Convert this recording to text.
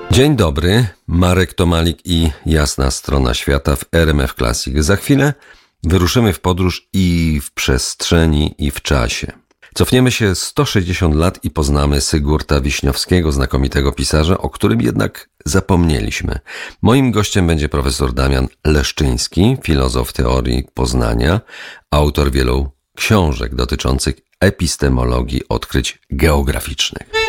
Dzień dobry, Marek Tomalik i Jasna Strona Świata w RMF Classic. Za chwilę wyruszymy w podróż i w przestrzeni, i w czasie. Cofniemy się 160 lat i poznamy Sigurta Wiśniowskiego, znakomitego pisarza, o którym jednak zapomnieliśmy. Moim gościem będzie profesor Damian Leszczyński, filozof teorii poznania, autor wielu książek dotyczących epistemologii odkryć geograficznych.